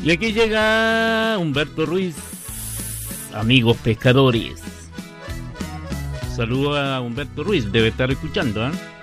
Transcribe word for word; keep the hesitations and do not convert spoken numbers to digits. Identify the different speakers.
Speaker 1: Y aquí llega Humberto Ruiz, amigos pescadores. Saludo a Humberto Ruiz, debe estar escuchando, ¿eh?